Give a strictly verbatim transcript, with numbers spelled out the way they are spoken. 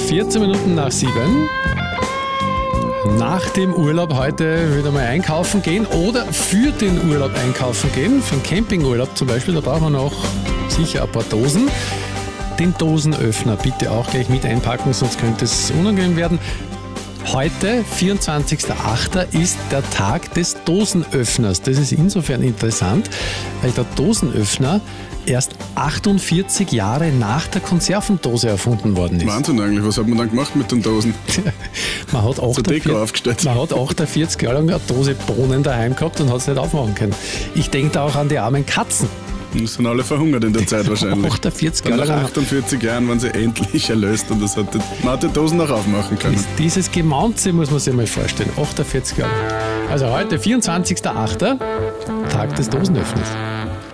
vierzehn Minuten nach sieben. Nach dem Urlaub heute wieder mal einkaufen gehen oder für den Urlaub einkaufen gehen. Für den Campingurlaub zum Beispiel, da brauchen wir noch sicher ein paar Dosen. Den Dosenöffner bitte auch gleich mit einpacken, sonst könnte es unangenehm werden. Heute, vierundzwanzigster achter ist der Tag des Dosenöffners. Das ist insofern interessant, weil der Dosenöffner erst achtundvierzig Jahre nach der Konservendose erfunden worden ist. Wahnsinn eigentlich, was hat man dann gemacht mit den Dosen? man, hat achtundvierzig, aufgestellt. man hat achtundvierzig Jahre lang eine Dose Bohnen daheim gehabt und hat es nicht aufmachen können. Ich denke da auch an die armen Katzen. Die sind alle verhungert in der Zeit wahrscheinlich. achtundvierzig Jahre lang. Nach achtundvierzig Jahren waren sie endlich erlöst und das hat die, man hat die Dosen noch aufmachen können. Dieses Gemaunze muss man sich mal vorstellen. achtundvierzig Jahre. Also heute, vierundzwanzigster achter Tag des Dosenöffners.